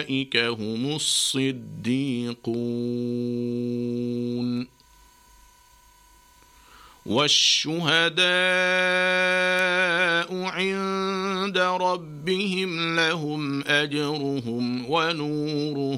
أولئك هم الصديقون والشهداء عند ربهم لهم أجرهم ونورهم